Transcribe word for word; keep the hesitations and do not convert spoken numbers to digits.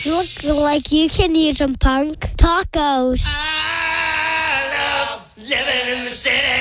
Look like you can use some punk tacos. I love living in the city.